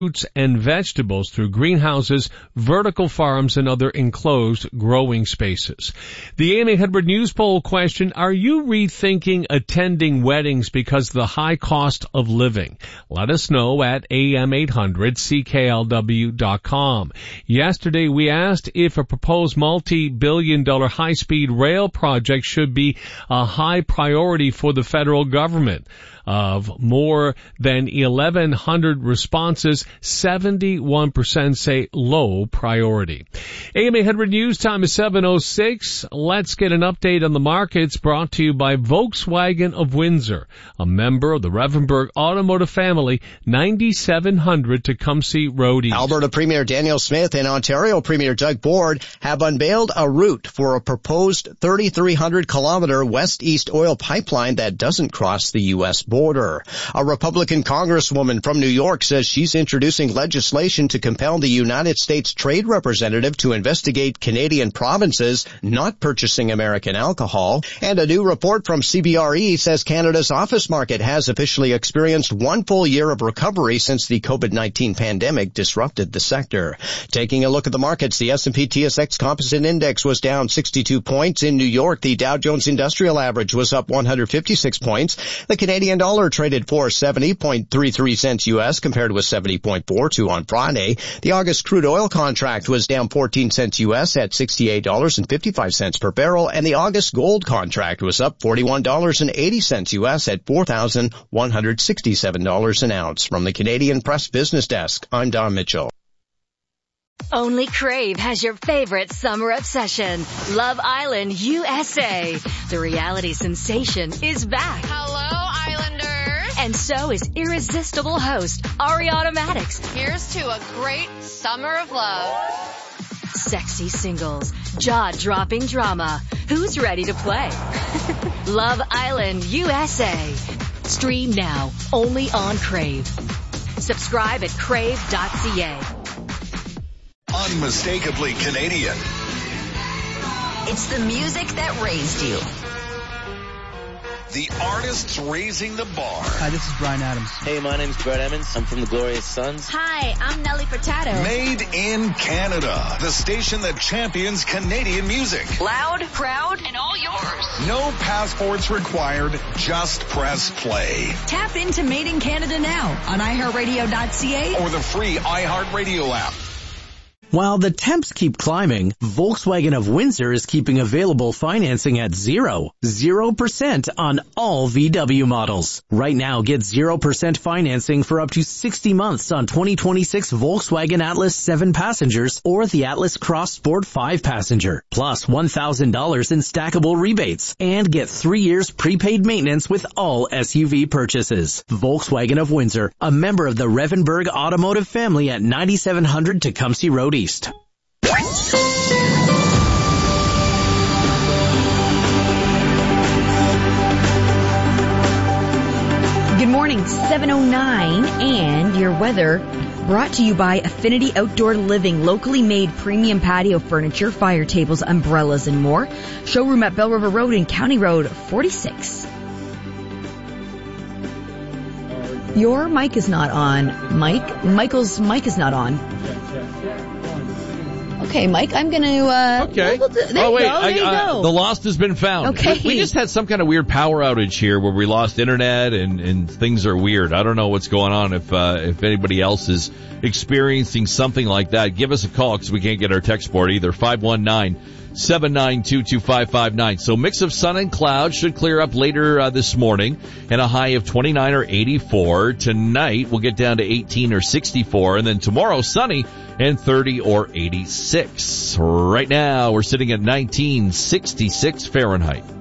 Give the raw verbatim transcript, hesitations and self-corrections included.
fruits and vegetables through greenhouses, vertical farms, and other enclosed growing spaces. The A M eight hundred News Poll question, are you rethinking attending weddings because of the high cost of living? Let us know at A M eight hundred C K L W dot com. Yesterday we asked if a proposed multi-billion dollar high-speed rail project should be a high priority for the federal government. Of more than eleven hundred responses, seventy-one percent say low priority. A M eight hundred News time is seven oh six. Let's get an update on the markets brought to you by Volkswagen of Windsor, a member of the Revenberg Automotive family, ninety-seven hundred Tecumseh Road East. Alberta Premier Daniel Smith and Ontario Premier Doug Ford have unveiled a route for a proposed thirty-three hundred kilometer west-east oil pipeline that doesn't cross the U S border. A Republican congresswoman from New York says she's introducing legislation to compel the United States Trade Representative to investigate Canadian provinces not purchasing American alcohol. And a new report from C B R E says Canada's office market has officially experienced one full year of recovery since the COVID nineteen pandemic disrupted the sector. Taking a look at the markets, the S and P T S X Composite Index was down sixty-two points. In New York, the Dow Jones Industrial Average was up one hundred fifty-six points. The Canadian dollar traded for seventy point three three cents U S compared with seventy point four two on Friday. The August crude oil contract was down fourteen cents U S at sixty-eight dollars and fifty-five cents per barrel, and the August gold contract was up forty-one dollars and eighty cents U S at four thousand one hundred sixty-seven dollars an ounce. From the Canadian Press Business Desk, I'm Don Mitchell. Only Crave has your favorite summer obsession, Love Island U S A. The reality sensation is back. Hello, Islanders. And so is irresistible host Ariana Maddox. Here's to a great summer of love. Sexy singles, jaw-dropping drama. Who's ready to play? Love Island U S A. Stream now, only on Crave. Subscribe at crave dot c a. Unmistakably Canadian. It's the music that raised you. The artists raising the bar. Hi, this is Bryan Adams. Hey, my name's Brett Emmons. I'm from the Glorious Sons. Hi, I'm Nelly Furtado. Made in Canada. The station that champions Canadian music. Loud, proud, And all yours. No passports required. Just press play. tap into Made in Canada now on i heart radio dot c a Or the free iHeartRadio app. While the temps keep climbing, Volkswagen of Windsor is keeping available financing at zero. Zero percent on all V W models. Right now, get zero percent financing for up to sixty months on twenty twenty-six Volkswagen Atlas seven passengers or the Atlas Cross Sport five passenger. Plus one thousand dollars in stackable rebates. And get three years prepaid maintenance with all S U V purchases. Volkswagen of Windsor, a member of the Revenberg Automotive family at ninety-seven hundred Tecumseh Road East. East. Good morning, seven oh nine, and your weather brought to you by Affinity Outdoor Living, locally made premium patio furniture, fire tables, umbrellas, and more. Showroom at Bell River Road and County Road forty-six. Your mic is not on. Mike? Michael's mic is not on. Okay, Mike, I'm going to... Uh, okay. We'll, there oh, you wait. go, there I, you I, go. The lost has been found. Okay. We, we just had some kind of weird power outage here where we lost internet and, and things are weird. I don't know what's going on. If uh, if anybody else is experiencing something like that, give us a call because we can't get our text board either. five one nine, seven nine two, two five five nine. So mix of sun and cloud should clear up later uh, this morning, and a high of twenty-nine or eighty-four. Tonight we'll get down to eighteen or sixty-four, and then tomorrow sunny and thirty or eighty-six. Right now we're sitting at nineteen sixty-six Fahrenheit.